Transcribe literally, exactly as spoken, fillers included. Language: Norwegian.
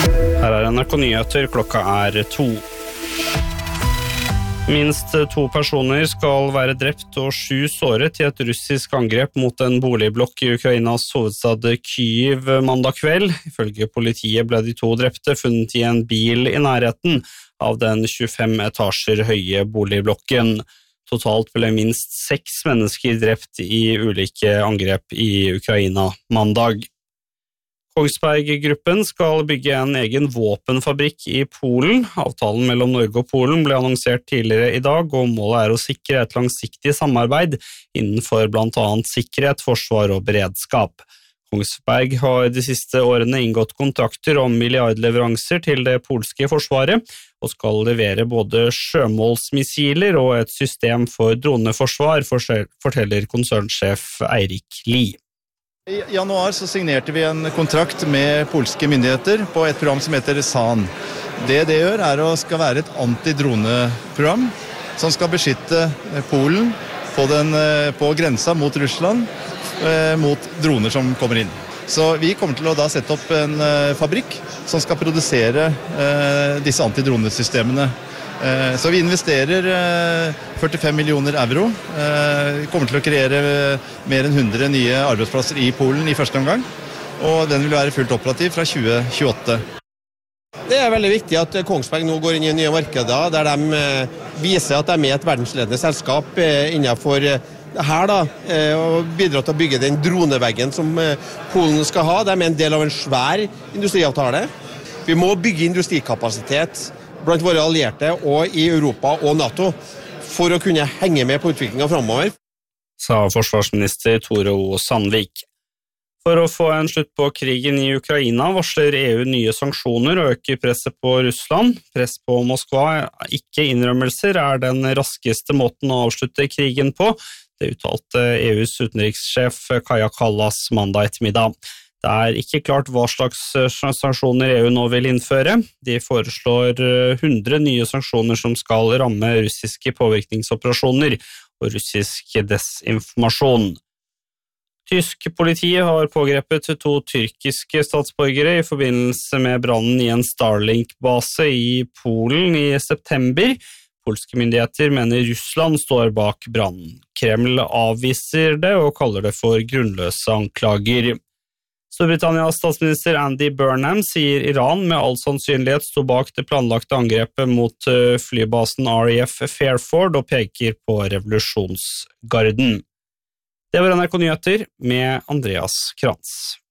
Her er N R K Nyheter, klokka er to. Minst to personer skal være drept og sju såret i et russisk angrep mot en boligblokk i Ukrainas hovedstad Kyiv mandag kveld. Ifølge politiet ble de to drepte funnet i en bil i nærheten av den tjuefem etasjer høye boligblokken. Totalt ble minst seks mennesker drept i ulike angrep i Ukraina mandag. Kongsberg-gruppen skal bygge en egen våpenfabrikk i Polen. Avtalen mellom Norge og Polen ble annonsert tidligere i dag, og målet er å sikre et langsiktig samarbeid innenfor blant annet sikkerhet, forsvar og beredskap. Kongsberg har de siste årene inngått kontrakter om milliardleveranser til det polske forsvaret, og skal levere både sjømålsmissiler og et system for droneforsvar, forteller konsernsjef Eirik Lie. I januar så signerte vi en kontrakt med polske myndigheter på et program som heter S A N. Det det gjør er å skal være et antidroneprogram som skal beskytte Polen på, den, på grensa mot Russland mot droner som kommer inn. Så vi kommer til å da sette opp en fabrikk som skal produsere disse antidronesystemene. Så vi investerer førtifem millioner euro. Vi kommer til å kreere mer enn hundre nye arbeidsplasser i Polen i første omgang, og den vil være fullt operativ fra tjue tjueåtte. Det er veldig viktig at Kongsberg nå går inn i nye markeder, der de viser at de er et verdensledende selskap innenfor her da, og bidrar til å bygge den droneveggen som Polen skal ha. De er en del av en svær industriavtale. Vi må bygge industrikapasitet blant våre allierte og i Europa og NATO for å kunne henge med på utviklingen fremover. Sa forsvarsminister Tore O. Sandvik. For å få en slutt på krigen i Ukraina varsler E U nye sanksjoner og øker presset på Russland. Press på Moskva, ikke innrømmelser, er den raskeste måten å avslutte krigen på. Det uttalte E U's utenrikssjef Kaja Kallas mandag ettermiddag. Det er ikke klart hva slags sanksjoner E U nå vil innføre. De foreslår hundre nye sanksjoner som skal ramme russiske påvirkningsoperasjoner og russisk desinformasjon. Tysk politi har pågrepet to tyrkiske statsborgere i forbindelse med brannen i en Starlink-base i Polen i september. Polske myndigheter mener Russland står bak brannen. Kreml avviser det og kaller det for grunnløse anklager. Storbritannias statsminister Andy Burnham sier Iran med all sannsynlighet sto bak det planlagte angrepet mot flybasen R A F Fairford og peker på revolusjonsgarden. Det var N R K Nyheter med Andreas Krantz.